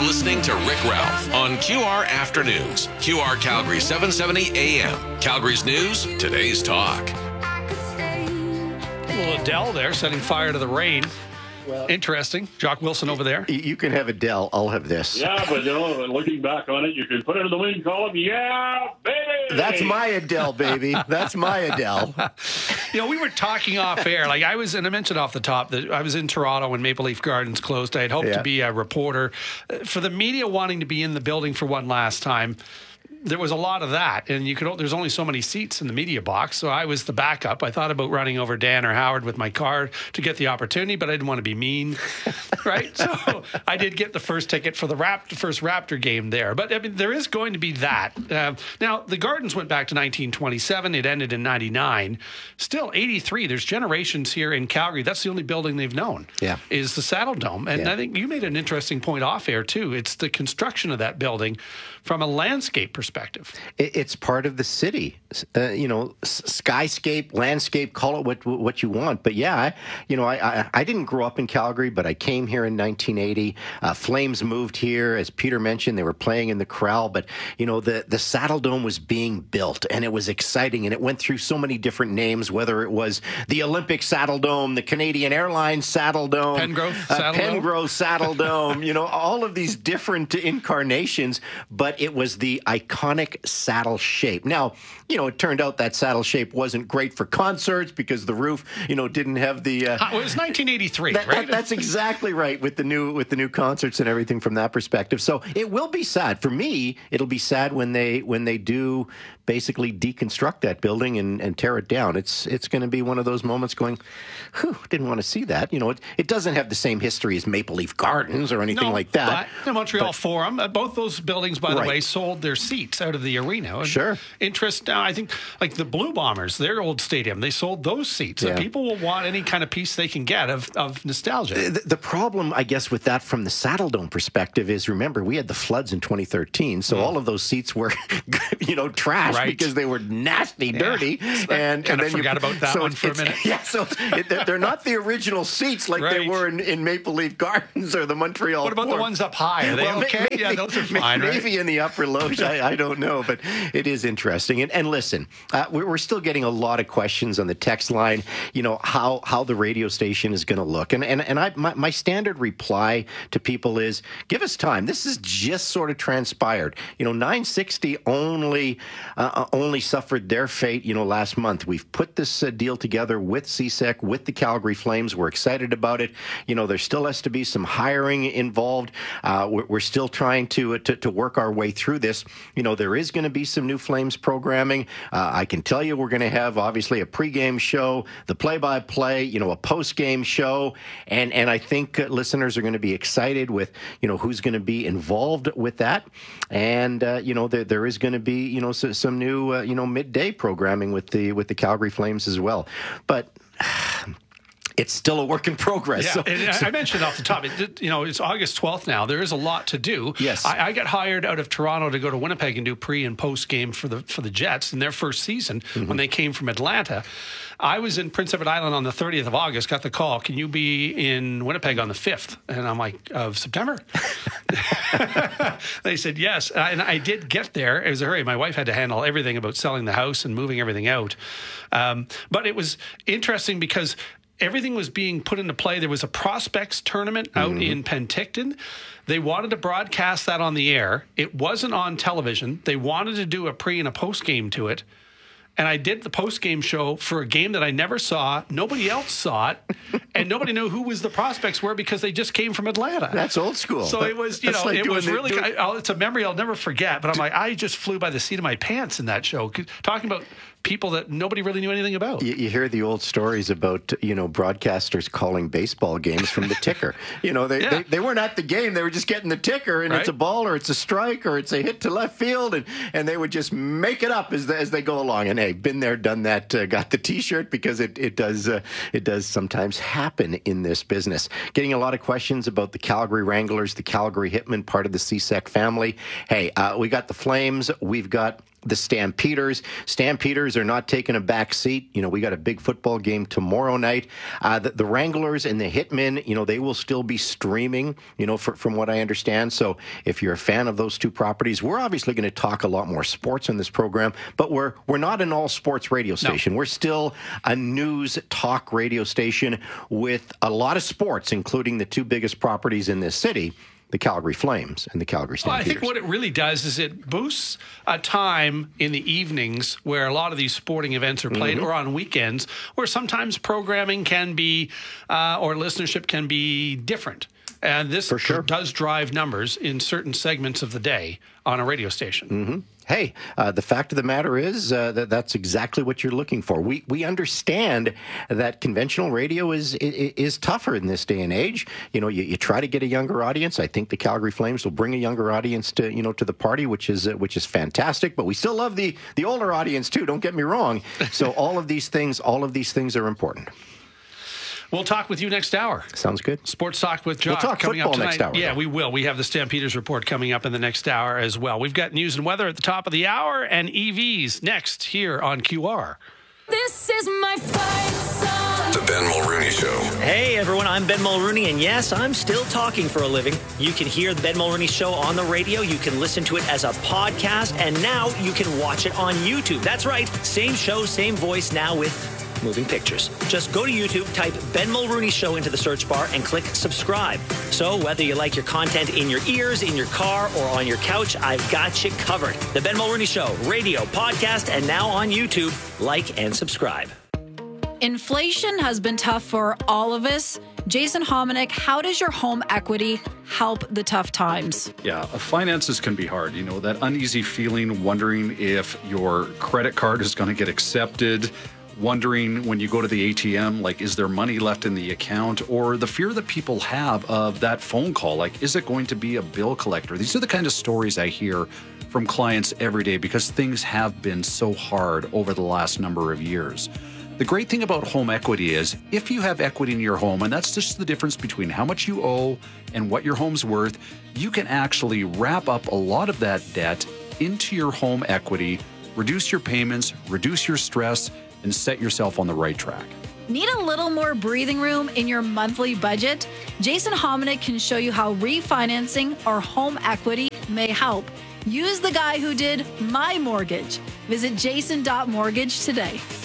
listening to Rick Ralph on QR Afternoons. QR Calgary 770 AM. Calgary's news, today's talk. A little Adele there, setting fire to the rain. Well, interesting. Jock Wilson over there. You can have Adele. I'll have this. Yeah, but looking back on it, you can put it in the win column. Yeah, baby. That's my Adele, baby. That's my Adele. We were talking off air. Like I mentioned off the top that I was in Toronto when Maple Leaf Gardens closed. I had hoped to be a reporter for the media wanting to be in the building for one last time. There was a lot of that, and there's only so many seats in the media box, so I was the backup. I thought about running over Dan or Howard with my car to get the opportunity, but I didn't want to be mean, right? So I did get the first ticket for the first Raptor game there. But, I mean, there is going to be that. Now, the Gardens went back to 1927. It ended in 99. Still, 83, there's generations here in Calgary. That's the only building they've known, is the Saddle Dome. And I think you made an interesting point off air, too. It's the construction of that building from a landscape perspective. It's part of the city, skyscape, landscape, call it what you want. But I didn't grow up in Calgary, but I came here in 1980. Flames moved here, as Peter mentioned. They were playing in the Corral, but the Saddle Dome was being built, and it was exciting, and it went through so many different names, whether it was the Olympic Saddle Dome, the Canadian Airlines Saddle Dome, Pengrove Saddle Dome, all of these different incarnations, but it was the iconic saddle shape. Now, it turned out that saddle shape wasn't great for concerts because the roof, didn't have the. It was 1983, right? That's exactly right with the new concerts and everything from that perspective. So it will be sad for me. It'll be sad when they do basically deconstruct that building and tear it down. It's going to be one of those moments going, whew, didn't want to see that. It doesn't have the same history as Maple Leaf Gardens or anything like that. But the Montreal Forum, both those buildings, by the way, sold their seats out of the arena. Sure. Interest now, I think, like the Blue Bombers, their old stadium, they sold those seats. Yeah. So people will want any kind of piece they can get of nostalgia. The problem, I guess, with that from the Saddle Dome perspective is, remember, we had the floods in 2013, so all of those seats were, trashed because they were nasty, dirty. And then forgot about that one for a minute. Yeah, so they're not the original seats like they were in Maple Leaf Gardens or the Montreal What about Forum. the ones up high? Are they okay? Yeah, those are fine, Maybe in the upper loge. I don't know, but it is interesting. And listen, we're still getting a lot of questions on the text line, how the radio station is going to look. And my standard reply to people is, give us time. This is just sort of transpired. 960 only suffered their fate, last month. We've put this deal together with CSEC, with the Calgary Flames. We're excited about it. There still has to be some hiring involved. We're still trying to work our way through this. There is going to be some new Flames programming. I can tell you we're going to have, obviously, a pregame show, the play-by-play, a postgame show. And I think listeners are going to be excited with, who's going to be involved with that. And, there is going to be, some new, midday programming with the Calgary Flames as well. But it's still a work in progress. Yeah, I mentioned off the top, it's August 12th now. There is a lot to do. Yes. I got hired out of Toronto to go to Winnipeg and do pre and post game for the Jets in their first season when they came from Atlanta. I was in Prince Edward Island on the 30th of August, got the call, can you be in Winnipeg on the 5th? And I'm like, of September? They said yes. And I did get there. It was a hurry. My wife had to handle everything about selling the house and moving everything out. But it was interesting because everything was being put into play. There was a prospects tournament out in Penticton. They wanted to broadcast that on the air. It wasn't on television. They wanted to do a pre and a post game to it. And I did the post-game show for a game that I never saw. Nobody else saw it. And nobody knew who the prospects were because they just came from Atlanta. That's old school. So it was, it was really, it's a memory I'll never forget. But I'm like, I just flew by the seat of my pants in that show, talking about people that nobody really knew anything about. You hear the old stories about, broadcasters calling baseball games from the ticker. They weren't at the game. They were just getting the ticker, and it's a ball or it's a strike or it's a hit to left field, and they would just make it up as they go along. And hey, been there, done that, got the T-shirt because it does sometimes happen in this business. Getting a lot of questions about the Calgary Wranglers, the Calgary Hitmen, part of the CSEC family. Hey, we got the Flames. We've got the Stampeders. Stampeders are not taking a back seat. We got a big football game tomorrow night. The Wranglers and the Hitmen, they will still be streaming, from what I understand. So if you're a fan of those two properties, we're obviously going to talk a lot more sports on this program, but we're not an all sports radio station. No. We're still a news talk radio station with a lot of sports, including the two biggest properties in this city, the Calgary Flames and the Calgary Stampeders. Well, I think what it really does is it boosts a time in the evenings where a lot of these sporting events are played, or on weekends where sometimes programming can be, or listenership can be different. And this does drive numbers in certain segments of the day on a radio station. Mm-hmm. Hey, the fact of the matter is that's exactly what you're looking for. We understand that conventional radio is tougher in this day and age. You try to get a younger audience. I think the Calgary Flames will bring a younger audience to the party, which is fantastic. But we still love the older audience too. Don't get me wrong. So all of these things are important. We'll talk with you next hour. Sounds good. Sports Talk with Jock we'll talk coming football up tonight. Next hour. Yeah, we will. We have the Stampeders report coming up in the next hour as well. We've got news and weather at the top of the hour and EVs next here on QR. This is my fight song. The Ben Mulrooney Show. Hey everyone, I'm Ben Mulrooney, and yes, I'm still talking for a living. You can hear the Ben Mulrooney Show on the radio, you can listen to it as a podcast, and now you can watch it on YouTube. That's right, same show, same voice, now with moving pictures. Just go to YouTube, type Ben Mulrooney Show into the search bar, and click subscribe. So whether you like your content in your ears, in your car, or on your couch, I've got you covered. The Ben Mulrooney Show, radio, podcast, and now on YouTube. Like and subscribe. Inflation has been tough for all of us. Jason Hominick, how does your home equity help the tough times? Yeah, finances can be hard. That uneasy feeling, wondering if your credit card is going to get accepted, wondering when you go to the ATM, is there money left in the account? Or the fear that people have of that phone call, is it going to be a bill collector? These are the kind of stories I hear from clients every day because things have been so hard over the last number of years. The great thing about home equity is if you have equity in your home, and that's just the difference between how much you owe and what your home's worth, you can actually wrap up a lot of that debt into your home equity, reduce your payments, reduce your stress, and set yourself on the right track. Need a little more breathing room in your monthly budget? Jason Hominick can show you how refinancing or home equity may help. Use the guy who did my mortgage. Visit jason.mortgage today.